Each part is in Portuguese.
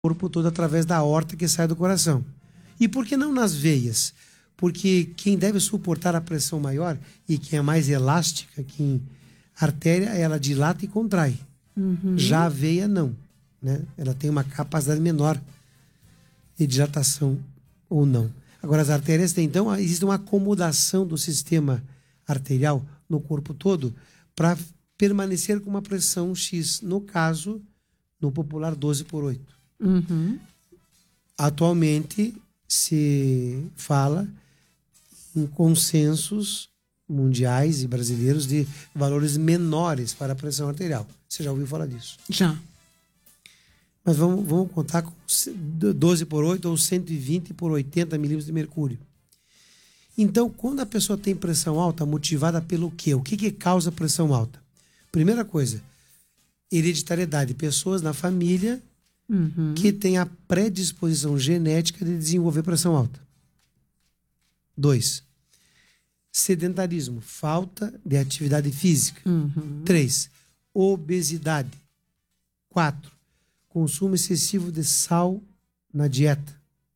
corpo todo através da aorta que sai do coração. E por que não nas veias? Porque quem deve suportar a pressão maior e quem é mais elástica, que a artéria, ela dilata e contrai. Já a veia não, né? Ela tem uma capacidade menor de dilatação ou não. Agora as artérias têm, então, existe uma acomodação do sistema arterial no corpo todo para permanecer com uma pressão X, no caso, no popular 12/8. Atualmente se fala em consensos mundiais e brasileiros de valores menores para a pressão arterial. Você já ouviu falar disso? Já. Mas vamos contar com 12/8 ou 120/80 milímetros de mercúrio. Então, quando a pessoa tem pressão alta, motivada pelo quê? O que causa pressão alta? Primeira coisa, hereditariedade. Pessoas na família que têm a predisposição genética de desenvolver pressão alta. 2, sedentarismo, falta de atividade física. 3, obesidade. 4, consumo excessivo de sal na dieta.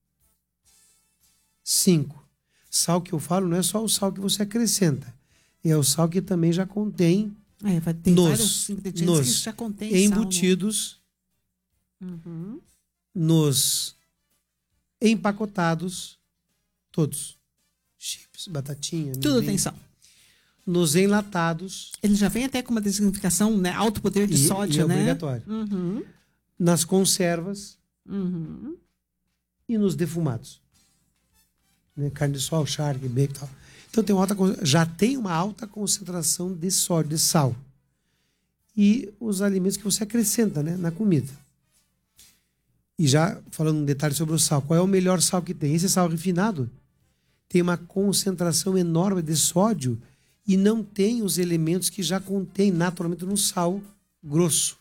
5, sal que eu falo não é só o sal que você acrescenta, é o sal que também já contém tem vários ingredientes que já contém embutidos, sal, né? nos empacotados, todos. Chips, batatinha, tudo tem sal. Nos enlatados. Ele já vem até com uma designificação, né? Alto poder de sódio, é né? Obrigatório. Nas conservas e nos defumados. Né? Carne de sol, charque, bacon e tal. Então já tem uma alta concentração de sódio, de sal. E os alimentos que você acrescenta, né, na comida. E já falando um detalhe sobre o sal, qual é o melhor sal que tem? Esse sal refinado tem uma concentração enorme de sódio e não tem os elementos que já contém naturalmente no sal grosso.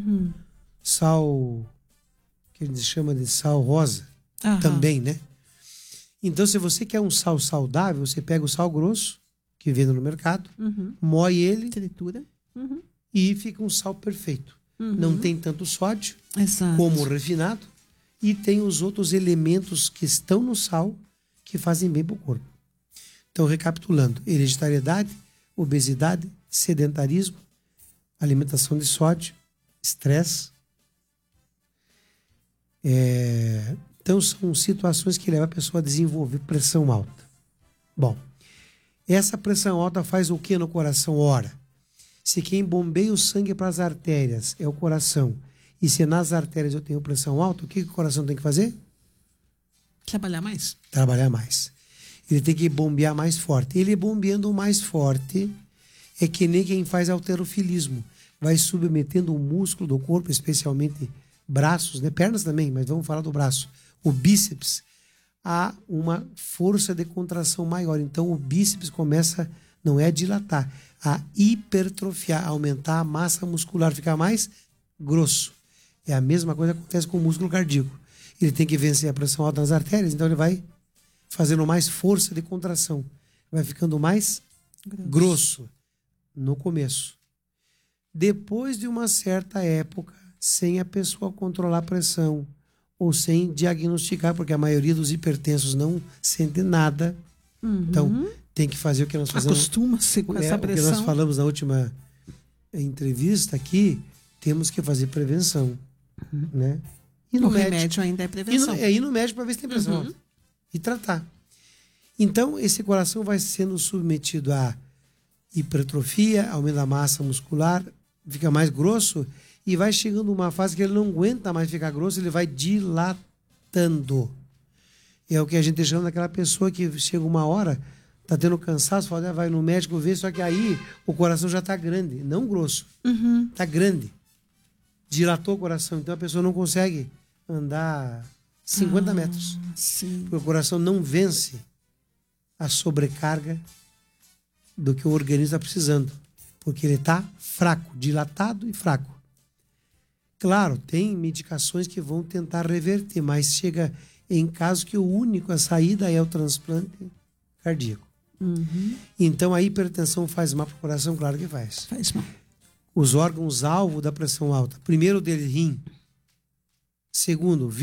Sal que a gente chama de sal rosa também, né? Então, se você quer um sal saudável, você pega o sal grosso, que vende no mercado, moe ele, tritura, e fica um sal perfeito. Não tem tanto sódio como o refinado e tem os outros elementos que estão no sal que fazem bem para o corpo. Então, recapitulando, hereditariedade, obesidade, sedentarismo, alimentação de sódio, estresse. Então, são situações que levam a pessoa a desenvolver pressão alta. Bom, essa pressão alta faz o que no coração? Ora, se quem bombeia o sangue para as artérias é o coração, e se nas artérias eu tenho pressão alta, o que o coração tem que fazer? Trabalhar mais. Trabalhar mais. Ele tem que bombear mais forte. Ele bombeando mais forte é que nem quem faz halterofilismo. Vai submetendo o músculo do corpo, especialmente braços, né? Pernas também, mas vamos falar do braço. O bíceps, a uma força de contração maior. Então o bíceps começa, não é a dilatar, a hipertrofiar, aumentar a massa muscular, ficar mais grosso. É a mesma coisa que acontece com o músculo cardíaco. Ele tem que vencer a pressão alta nas artérias, então ele vai fazendo mais força de contração. Vai ficando mais grosso no começo. Depois de uma certa época, sem a pessoa controlar a pressão ou sem diagnosticar, porque a maioria dos hipertensos não sente nada. Então, tem que fazer o que nós fazemos. Acostuma-se com essa pressão. O que nós falamos na última entrevista aqui, temos que fazer prevenção. Né? E no remédio ainda é prevenção. Ir no médico para ver se tem pressão alta. E tratar. Então, esse coração vai sendo submetido a hipertrofia, aumento da massa muscular, fica mais grosso e vai chegando uma fase que ele não aguenta mais ficar grosso, ele vai dilatando. É o que a gente chama daquela pessoa que chega uma hora, tá tendo cansaço, fala, vai no médico ver, só que aí o coração já tá grande, não grosso, tá grande. Dilatou o coração, então a pessoa não consegue andar 50 metros. Sim. Porque o coração não vence a sobrecarga do que o organismo está precisando. Porque ele está fraco, dilatado e fraco. Claro, tem medicações que vão tentar reverter, mas chega em casos que a saída é o transplante cardíaco. Então a hipertensão faz mal para o coração? Claro que faz. Faz mal. Os órgãos-alvo da pressão alta. Primeiro dele, rim. Segundo,